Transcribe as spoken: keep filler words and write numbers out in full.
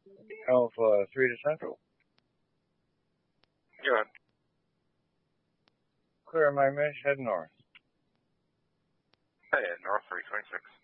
Alpha three to Central. Go ahead. Clear my mesh, head north. Hey, North three twenty-six.